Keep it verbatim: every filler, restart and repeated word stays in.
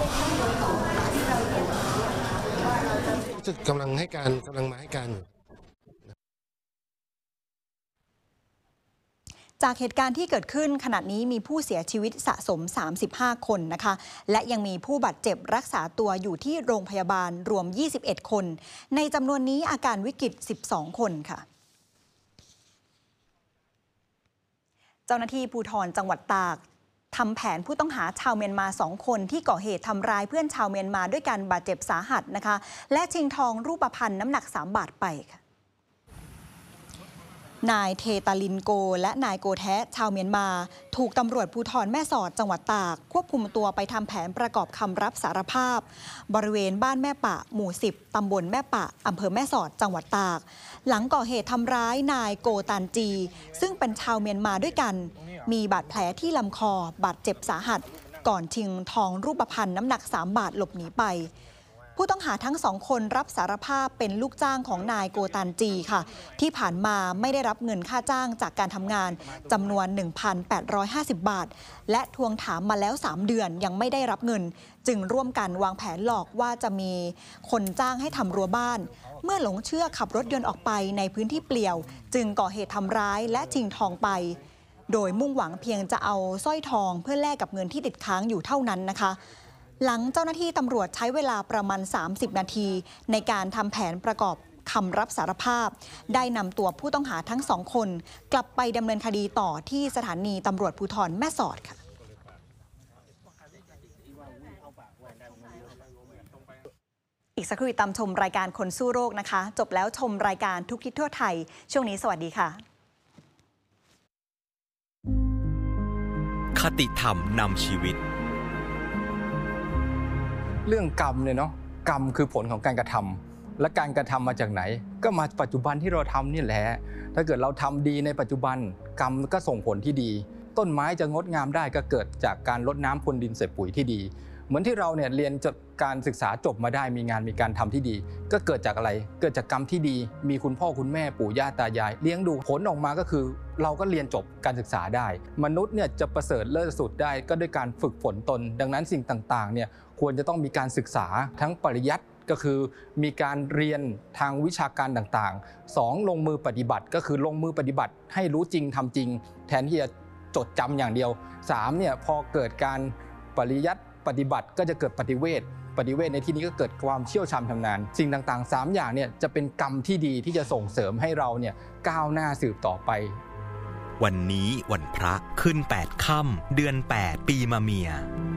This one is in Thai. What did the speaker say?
กำลังให้การกำลังมาให้การจากเหตุการณ์ที่เกิดขึ้นขณะนี้มีผู้เสียชีวิตสะสมสามสิบห้าคนนะคะและยังมีผู้บาดเจ็บรักษาตัวอยู่ที่โรงพยาบาลรวมยี่สิบเอ็ดคนในจำนวนนี้อาการวิกฤตสิบสองคนค่ะเจ้าหน้าที่ภูธรจังหวัดตากทำแผนผู้ต้องหาชาวเมียนมาสองคนที่ก่อเหตุทำร้ายเพื่อนชาวเมียนมาด้วยการบาดเจ็บสาหัสนะคะและชิงทองรูปพรรณน้ำหนักสามบาทไปค่ะนายเทตาลินโกและนายโกแท้ชาวเมียนมาถูกตำรวจภูธรแม่สอดจังหวัดตากควบคุมตัวไปทำแผนประกอบคำรับสารภาพบริเวณบ้านแม่ปะหมู่สิบตำบลแม่ปะอำเภอแม่สอดจังหวัดตากหลังก่อเหตุทำร้ายนายโกตันจีซึ่งเป็นชาวเมียนมาด้วยกันมีบาดแผลที่ลำคอบาดเจ็บสาหัสก่อนชิงทองรูปพรรณน้ำหนักสามบาทหลบหนีไปผู้ต้องหาทั้งสองคนรับสารภาพเป็นลูกจ้างของนายโกตันจีค่ะที่ผ่านมาไม่ได้รับเงินค่าจ้างจากการทำงานจำนวน หนึ่งพันแปดร้อยห้าสิบ บาทและทวงถามมาแล้วสามเดือนยังไม่ได้รับเงินจึงร่วมกันวางแผนหลอกว่าจะมีคนจ้างให้ทำรั้วบ้านเมื่อหลงเชื่อขับรถยนต์ออกไปในพื้นที่เปลี่ยวจึงก่อเหตุทำร้ายและชิงทองไปโดยมุ่งหวังเพียงจะเอาสร้อยทองเพื่อแลกกับเงินที่ติดค้างอยู่เท่านั้นนะคะหลังเจ้าหน้าที่ตำรวจใช้เวลาประมาณสามสิบนาทีในการทำแผนประกอบคำรับสารภาพได้นำตัวผู้ต้องหาทั้งสองคนกลับไปดำเนินคดีต่อที่สถานีตำรวจภูธรแม่สอดค่ะอีกสักครู่ตามชมรายการคนสู้โรคนะคะจบแล้วชมรายการทุกทิศทั่วไทยช่วงนี้สวัสดีค่ะคติธรรมนำชีวิตเรื่องกรรมเนี่ยเนาะกรรมคือผลของการกระทำและการกระทำมาจากไหนก็มาปัจจุบันที่เราทำนี่แหละถ้าเกิดเราทำดีในปัจจุบันกรรมก็ส่งผลที่ดีต้นไม้จะงดงามได้ก็เกิดจากการรดน้ำพรวนดินใส่ปุ๋ยที่ดีเหมือนที่เราเนี่ยเรียนจบการศึกษาจบมาได้มีงานมีการทำที่ดีก็เกิดจากอะไรเกิดจากกรรมที่ดีมีคุณพ่อคุณแม่ปู่ย่าตายายเลี้ยงดูผลออกมาก็คือเราก็เรียนจบการศึกษาได้มนุษย์เนี่ยจะประเสริฐเลิศสุดได้ก็ด้วยการฝึกฝนตนดังนั้นสิ่งต่างๆเนี่ยควรจะต้องมีการศึกษาทั้งปริยัติก็คือมีการเรียนทางวิชาการต่างๆสองลงมือปฏิบัติก็คือลงมือปฏิบัติให้รู้จริงทำจริงแทนที่จะจดจำอย่างเดียวสามเนี่ยพอเกิดการปริยัติปฏิบัติก็จะเกิดปฏิเวทปฏิเวทในที่นี้ก็เกิดความเชี่ยวชาญชำนาญสิ่งต่างๆสามอย่างเนี่ยจะเป็นกรรมที่ดีที่จะส่งเสริมให้เราเนี่ยก้าวหน้าสืบต่อไปวันนี้วันพระขึ้นแปดค่ำเดือนแปดปีมะเมีย